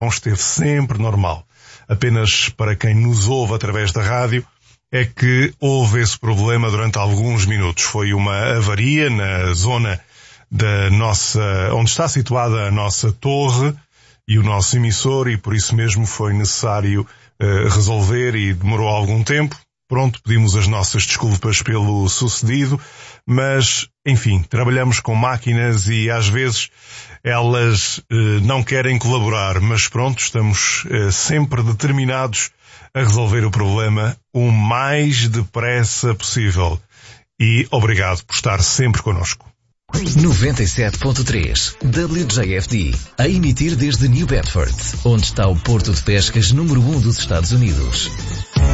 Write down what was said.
esteve sempre normal. Apenas para quem nos ouve através da rádio é que houve esse problema durante alguns minutos. Foi uma avaria na zona onde está situada a nossa torre e o nosso emissor, e por isso mesmo foi necessário resolver e demorou algum tempo. Pronto, pedimos as nossas desculpas pelo sucedido, mas, enfim, trabalhamos com máquinas e às vezes elas não querem colaborar, mas pronto, estamos sempre determinados a resolver o problema o mais depressa possível. E obrigado por estar sempre connosco. 97.3 WJFD, a emitir desde New Bedford, onde está o porto de pescas número 1 dos Estados Unidos.